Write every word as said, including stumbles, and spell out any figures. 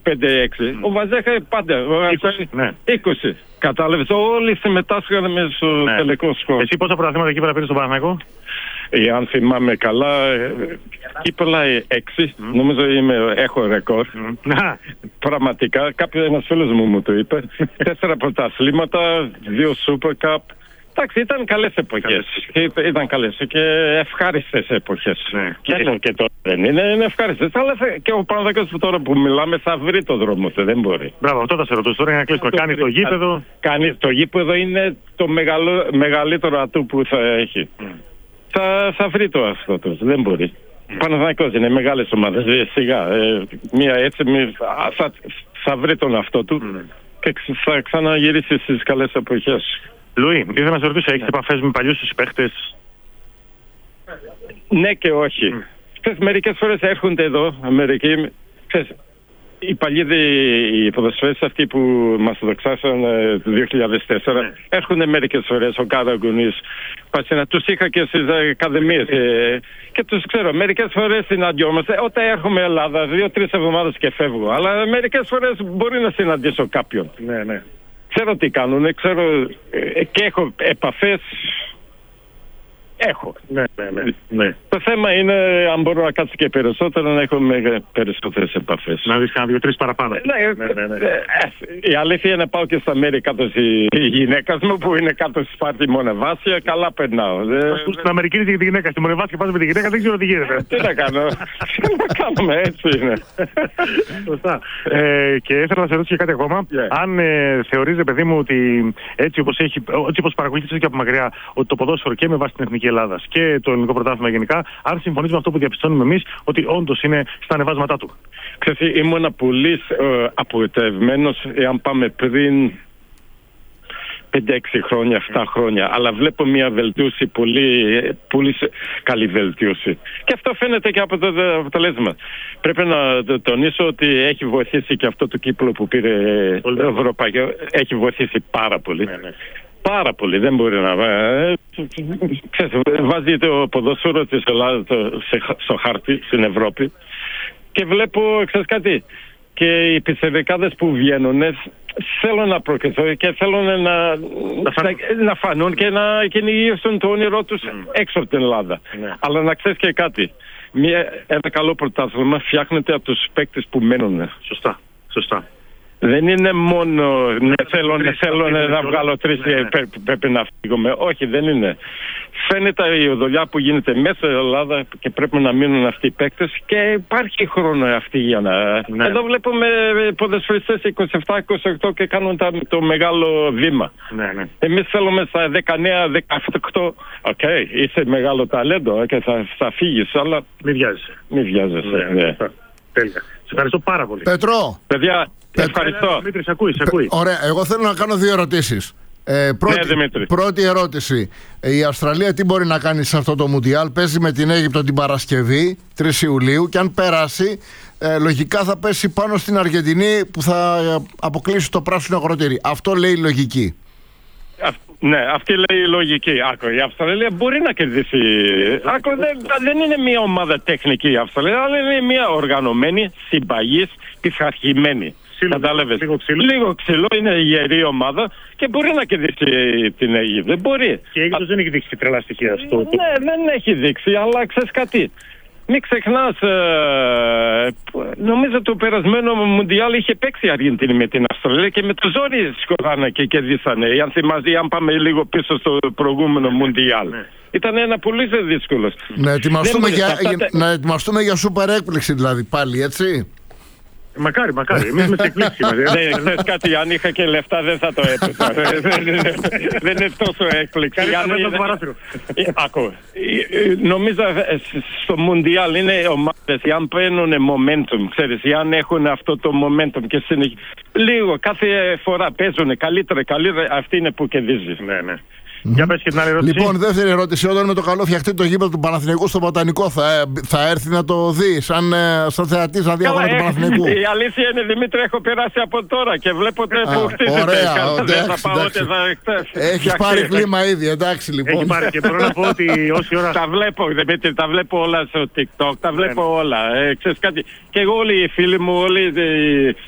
πέντε έξι. Mm. Ο Βαζέχα πάντα. είκοσι. Ναι. είκοσι. Κατάλαβες. Όλοι συμμετάσχαν μέσα στο ναι. τελικό σκορ. Εσύ πόσα πρωταθλήματα εκεί πέρα πήρες στον Παναθηναϊκό? Ε, αν θυμάμαι καλά, κύπελα έξι. Mm. Νομίζω είμαι, έχω ρεκόρ. Mm. Πραγματικά, κάποιος ένας φίλος μου μου το είπε. Τέσσερα πρωταθλήματα, δύο Super Cup. Εντάξει, ήταν καλές εποχές. Ήταν καλές και ευχάριστες εποχές. Ναι. Και, και, και τώρα δεν είναι, είναι ευχάριστες. Αλλά και ο Παναθηναϊκός τώρα που μιλάμε θα βρει το δρόμο του, δεν μπορεί. Μπράβο, αυτό θα σε ρωτήσω τώρα για να κλείσουμε. Κάνει το γήπεδο. Κάνει το γήπεδο, είναι το μεγαλο, μεγαλύτερο ατού που θα έχει. Mm. Θα, θα βρει το αυτό του, δεν μπορεί. Mm. Παναθηναϊκός είναι μεγάλες ομάδες. Ε, σιγά, ε, μία έτσι μη, θα, θα βρει τον αυτό του mm. και θα ξαναγυρίσει στις καλές εποχές. Λουί, ήθελα να σε ρωτήσω, έχεις επαφές με παλιούς τους παίχτες? Ναι και όχι. Mm. Ξέρεις, μερικές φορές έρχονται εδώ, Αμερικοί, ξέρεις, οι παλιοί οι ποδοσφαίρες αυτοί που μας δοξάσαν το δύο χιλιάδες τέσσερα, mm. έρχονται μερικές φορές, ο Καραγκουνής, Πασίνα, τους είχα και στις ακαδημίες ε, και τους ξέρω, μερικές φορές συναντιόμαστε, όταν έρχομαι Ελλάδα, δύο-τρεις εβδομάδες και φεύγω, αλλά μερικές φορές μπορεί να συναντήσω κάποιον. Ναι, ναι. Ξέρω τι κάνουν, ξέρω ε, και έχω επαφές. Έχω. Ναι, ναι, ναι, ναι. Το θέμα είναι αν μπορώ να κάτσω και περισσότερο, να έχω περισσότερες επαφές. Να δεις κανένα δύο-τρεις παραπάνω. Ναι, ναι, ναι, ναι. Η αλήθεια είναι πάω και στα μέρη κάτω στη γυναίκα μου που είναι κάτω στη Σπάρτη Μονεβάσια. Καλά περνάω. Στην Αμερική είναι τη γυναίκα. Στη Μονεβάσια πας με τη γυναίκα, δεν ξέρω τι γίνεται. Τι να κάνω. Τι να κάνουμε, έτσι είναι. Σωστά. Και ήθελα να σε ρωτήσω και κάτι ακόμα. Αν θεωρείς, παιδί μου, ότι έτσι όπως παρακολουθείς και από μακριά, ότι το ποδόσφαιρο και με βάση την εθνική Ελλάδας και το ελληνικό πρωτάθλημα γενικά, αν συμφωνείς με αυτό που διαπιστώνουμε εμείς, ότι όντως είναι στα ανεβάσματά του. Ξέρετε, ήμουν πολύ ε, απογοητευμένος εάν πάμε πριν πέντε έξι χρόνια, επτά χρόνια. Αλλά βλέπω μια βελτίωση, πολύ, πολύ καλή βελτίωση. Και αυτό φαίνεται και από το αποτελέσμα. Πρέπει να τονίσω ότι έχει βοηθήσει και αυτό το κύπελλο που πήρε το Ευρωπαϊκό. Έχει βοηθήσει πάρα πολύ. Ναι, ναι. Πάρα πολύ, δεν μπορεί να ξέρεις, βάζει το ποδόσφαιρο της Ελλάδας στο χάρτη στην Ευρώπη και βλέπω, ξέρεις κάτι, και οι πιτσιρικάδες που βγαίνουν θέλουν να προκριθούν και θέλουν να, να, να φανούν και να κυνηγήσουν το όνειρό τους mm. έξω από την Ελλάδα. Mm. Αλλά να ξέρεις και κάτι, μια, ένα καλό πρωτάθλημα φτιάχνεται από τους παίκτες που μένουν. Σωστά, σωστά. Δεν είναι μόνο ναι, θέλω, ναι, θέλω ναι, να βγάλω τρεις και ναι, ναι. πρέπει να φύγουμε. Όχι, δεν είναι. Φαίνεται η δουλειά που γίνεται μέσα στην Ελλάδα και πρέπει να μείνουν αυτοί οι παίκτες και υπάρχει χρόνο αυτή για να... Ναι. Εδώ βλέπουμε ποδοσφαιριστές είκοσι επτά είκοσι οκτώ και κάνουν τα, το μεγάλο βήμα. Ναι, ναι. Εμείς θέλουμε στα δεκαεννιά δεκαοκτώ, οκ, okay, είσαι μεγάλο ταλέντο και θα, θα φύγεις, αλλά... Μη βιάζεσαι. Μη βιάζεσαι, ναι. ναι. Τέλεια. Σε ευχαριστώ πάρα πολύ. Πετρό. Παιδιά, ευχαριστώ. Δημήτρη, σε ακούει, σε ακούει. Ωραία, εγώ θέλω να κάνω δύο ερωτήσεις. Ε, πρώτη, ναι, πρώτη ερώτηση. Η Αυστραλία τι μπορεί να κάνει σε αυτό το Μουντιάλ? Παίζει με την Αίγυπτο την Παρασκευή, τρεις Ιουλίου, και αν περάσει, ε, λογικά θα πέσει πάνω στην Αργεντινή που θα αποκλείσει το πράσινο αγροτήρι. Αυτό λέει η λογική. Ναι, αυτή λέει η λογική. Άκου, η Αυστραλία μπορεί να κερδίσει. Άκου, δεν, δεν είναι μια ομάδα τεχνική η Αυστραλία, αλλά είναι μια οργανωμένη, συμπαγής, πειθαρχημένη. Κατάλαβες. Λίγο ξύλο. Λίγο ξύλο, είναι γερή ομάδα και μπορεί να κερδίσει την Αίγυπτο. Μπορεί. Και η Αίγυπτος δεν έχει δείξει τρελά στοιχεία στο. Ναι, δεν έχει δείξει, αλλά ξέρεις κάτι. Μην ξεχνάς, ε, νομίζω το περασμένο Μουντιάλ είχε παίξει η Αργεντινή με την Αυστραλία και με το ζόρι σκοράνε και κερδίσανε. Αν θυμάσαι, αν πάμε λίγο πίσω στο προηγούμενο ναι, Μουντιάλ. Ναι. Ήταν ένα πολύ δύσκολο. Να ετοιμαστούμε, για, για, να ετοιμαστούμε για σούπερ έκπληξη δηλαδή πάλι, έτσι. Μακάρι, μακάρι. Εμείς με εκπλήξει. Δεν ξέρεις κάτι, αν είχα και λεφτά δεν θα το έπαιζα. Δεν είναι τόσο έκπληξη. Ακούω. Νομίζω στο Μουντιάλ είναι ομάδες, αν παίρνουν momentum, ξέρεις, αν έχουν αυτό το momentum και συνεχίζουν. Λίγο, κάθε φορά παίζουν καλύτερα, καλύτερα, αυτή είναι που κερδίζει. Ναι, ναι. Mm-hmm. Για πες και την άλλη ερώτηση. Λοιπόν, δεύτερη ερώτηση. Όταν με το καλό φτιαχτεί το γήπεδο του Παναθηναϊκού στο Βοτανικό, θα, θα έρθει να το δει σαν, σαν θεατής να δει αγώνα του Παναθηναϊκού? Η αλήθεια είναι, Δημήτρη, έχω περάσει από τώρα και βλέπω ότι που χτίζεται. Ωραία, δεν θα πάω ούτε θα... Έχεις πάρει κλίμα ήδη, εντάξει λοιπόν. Έχει πάρει και μπορώ να πω ότι όση ώρα... Τα βλέπω, Δημήτρη, τα βλέπω όλα στο TikTok, τα βλέπω όλα. Ε, ξέρεις κάτι. Και εγώ όλοι οι φίλοι μου, όλοι